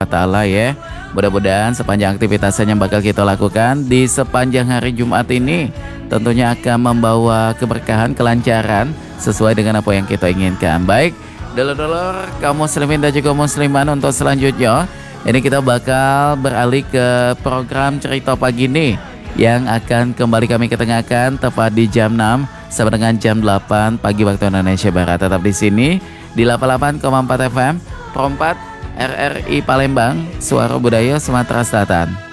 Ta'ala ya. Mudah-mudahan sepanjang aktivitasnya yang bakal kita lakukan di sepanjang hari Jumat ini tentunya akan membawa keberkahan, kelancaran sesuai dengan apa yang kita inginkan. Baik, dulur-dulur kaum muslimin dan juga musliman, untuk selanjutnya ini kita bakal beralih ke program cerita pagi ini yang akan kembali kami ketengahkan tepat di jam 6 sampai dengan jam 8 pagi waktu Indonesia Barat. Tetap di sini di 88,4 FM Pro 4 RRI Palembang, Suara Budaya Sumatera Selatan.